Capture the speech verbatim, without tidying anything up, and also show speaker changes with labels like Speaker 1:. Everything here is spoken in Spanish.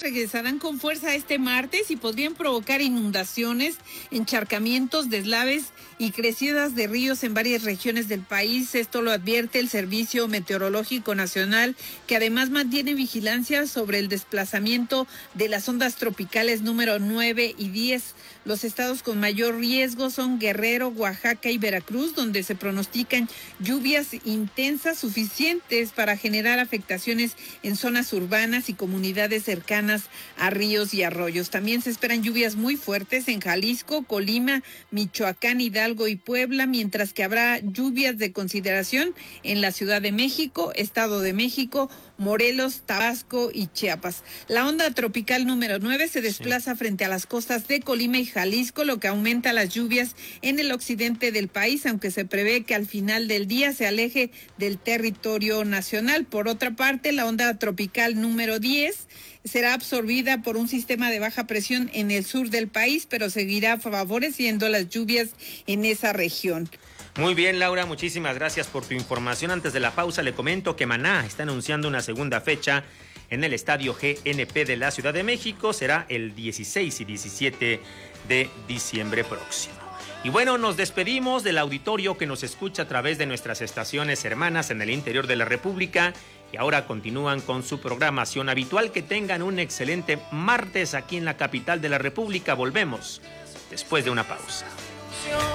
Speaker 1: regresarán con fuerza este martes y podrían provocar inundaciones, encharcamientos, deslaves y crecidas de ríos en varias regiones del país. Esto lo advierte el Servicio Meteorológico Nacional, que además mantiene vigilancia sobre el desplazamiento de las ondas tropicales número nueve y diez. Los estados con mayor riesgo son Guerrero, Oaxaca y Veracruz, donde se pronostican lluvias intensas suficientes para generar afectaciones en zonas urbanas y comunidades cercanas a ríos y arroyos. También se esperan lluvias muy fuertes en Jalisco, Colima, Michoacán, Hidalgo y Puebla, mientras que habrá lluvias de consideración en la Ciudad de México, Estado de México, Morelos, Tabasco y Chiapas. La onda tropical número nueve se desplaza sí. frente a las costas de Colima y Jalisco, lo que aumenta las lluvias en el occidente del país, aunque se prevé que al final del día se aleje del territorio nacional. Por otra parte, la onda tropical número diez será absorbida por un sistema de baja presión en el sur del país, pero seguirá favoreciendo las lluvias en esa región.
Speaker 2: Muy bien, Laura, muchísimas gracias por tu información. Antes de la pausa le comento que Maná está anunciando una segunda fecha en el Estadio G N P de la Ciudad de México. Será el dieciséis y diecisiete de diciembre próximo. Y bueno, nos despedimos del auditorio que nos escucha a través de nuestras estaciones hermanas en el interior de la República y ahora continúan con su programación habitual. Que tengan un excelente martes aquí en la capital de la República. Volvemos después de una pausa.